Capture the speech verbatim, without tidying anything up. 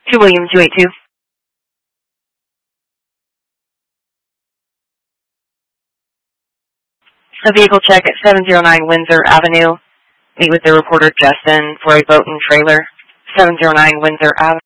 two William two eight two. A vehicle check at seven oh nine Windsor Avenue. Meet with the reporter Justin for a boat and trailer. seven oh nine Windsor Avenue.